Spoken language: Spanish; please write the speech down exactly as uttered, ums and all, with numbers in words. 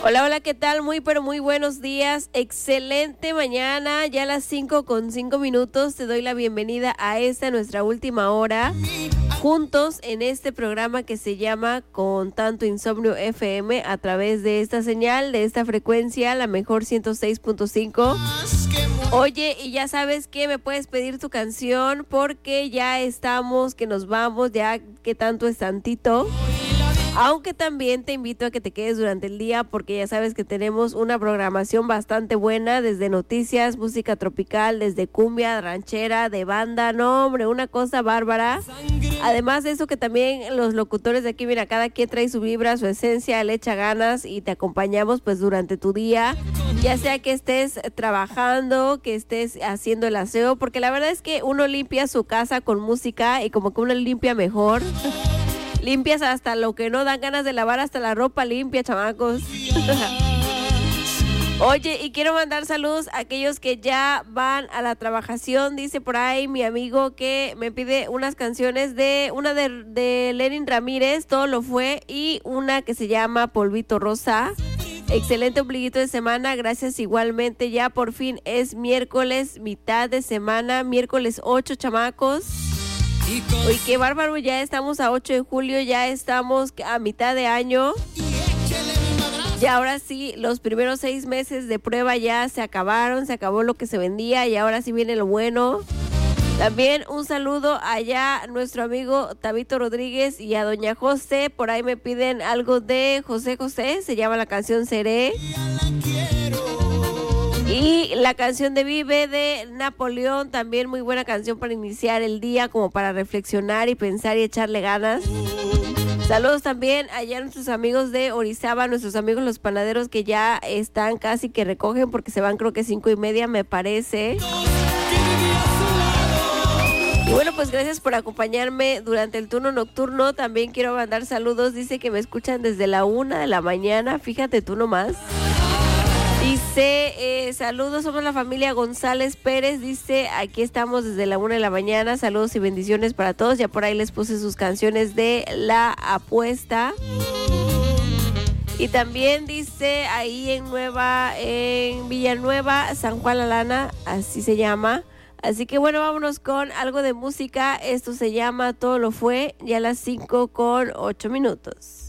Hola, hola, ¿qué tal? Muy, pero muy buenos días. Excelente mañana, ya a las cinco con cinco minutos. Te doy la bienvenida a esta nuestra última hora, juntos en este programa que se llama Con Tanto Insomnio F M, a través de esta señal, de esta frecuencia, la mejor ciento seis punto cinco. Oye, y ya sabes que me puedes pedir tu canción porque ya estamos, que nos vamos, ya que tanto es tantito. Aunque también te invito a que te quedes durante el día porque ya sabes que tenemos una programación bastante buena, desde noticias, música tropical, desde cumbia, ranchera, de banda, no hombre, una cosa bárbara. Además de eso, que también los locutores de aquí, mira, cada quien trae su vibra, su esencia, le echa ganas y te acompañamos pues durante tu día, ya sea que estés trabajando, que estés haciendo el aseo, porque la verdad es que uno limpia su casa con música y como que uno limpia mejor. Limpias hasta lo que no dan ganas de lavar, hasta la ropa limpia, chamacos. Oye, y quiero mandar saludos a aquellos que ya van a la trabajación. Dice por ahí mi amigo que me pide unas canciones de una de, de Lenin Ramírez, Todo lo fue, y una que se llama Polvito Rosa. Excelente ombliguito de semana, gracias igualmente. Ya por fin es miércoles, mitad de semana, miércoles ocho, chamacos. Uy, qué bárbaro, ya estamos a ocho de julio, ya estamos a mitad de año. Y ahora sí, los primeros seis meses de prueba ya se acabaron, se acabó lo que se vendía y ahora sí viene lo bueno. También un saludo allá a nuestro amigo Tabito Rodríguez y a doña José. Por ahí me piden algo de José José, se llama la canción Seré. Y la canción de Vive de Napoleón, también muy buena canción para iniciar el día, como para reflexionar y pensar y echarle ganas. Saludos también allá a nuestros amigos de Orizaba, nuestros amigos los panaderos que ya están casi que recogen porque se van, creo que cinco y media me parece. Y bueno, pues gracias por acompañarme durante el turno nocturno. También quiero mandar saludos, dice que me escuchan desde la una de la mañana, fíjate tú nomás. Dice, eh, saludos, somos la familia González Pérez, dice, aquí estamos desde la una de la mañana, saludos y bendiciones para todos, ya por ahí les puse sus canciones de La Apuesta. Y también dice, ahí en Nueva, en Villanueva, San Juan La Lana, así se llama. Así que bueno, vámonos con algo de música, esto se llama Todo lo fue, ya a las cinco con ocho minutos.